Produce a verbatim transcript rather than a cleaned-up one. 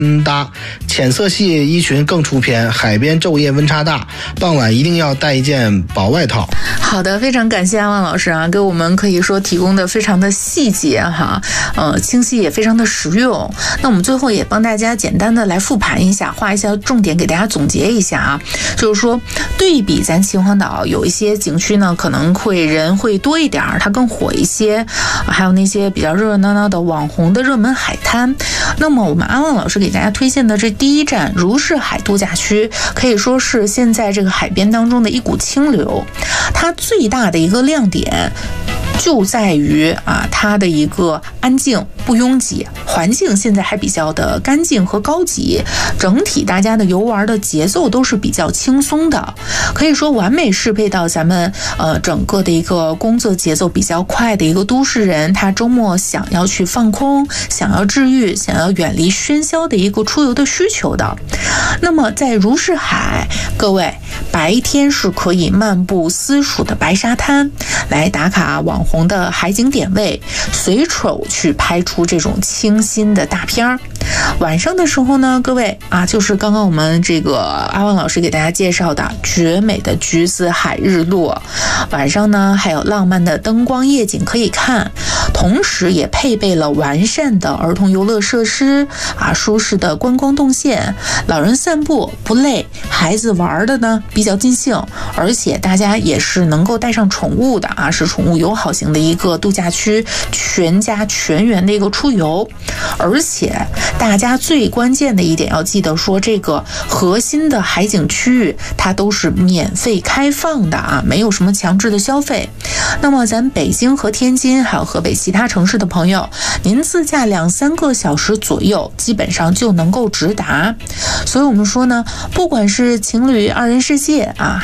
嗯搭，浅色系衣裙更出片，海边昼夜温差大，傍晚一定要带一件薄外套。 好的，非常感谢阿万老师啊，给我们可以说提供的非常的细节哈，呃，清晰也非常的实用。那我们最后也帮大家简单的来复盘一下，画一下重点，给大家总结一下啊，就是说对比咱秦皇岛有一些景区呢，可能会人会多一点，它更火一些，还有那些比较热热闹闹的网红的热门海滩。那么我们阿万老师给大家推荐的这第一站如是海度假区，可以说是现在这个海边当中的一股清流。它最大的一个亮点就在于啊，它的一个安静不拥挤，环境现在还比较的干净和高级，整体大家的游玩的节奏都是比较轻松的，可以说完美适配到咱们呃整个的一个工作节奏比较快的一个都市人，他周末想要去放空，想要治愈，想要远离喧嚣的一个出游的需求的。那么在如是海，各位白天是可以漫步私属的白沙滩，来打卡网红的海景点位，随手去拍出这种清新的大片儿。晚上的时候呢，各位啊，就是刚刚我们这个阿万老师给大家介绍的绝美的橘子海日落，晚上呢还有浪漫的灯光夜景可以看，同时也配备了完善的儿童游乐设施啊，舒适的观光动线，老人散步不累，孩子玩的呢比较尽兴，而且大家也是能够带上宠物的啊，是宠物友好型的一个度假区，全家全员的一个出游。而且大家最关键的一点要记得说，这个核心的海景区域它都是免费开放的啊，没有什么强制的消费。那么咱北京和天津还有河北其他城市的朋友，您自驾两三个小时左右基本上就能够直达。所以我们说呢，不管是情侣二人世界啊，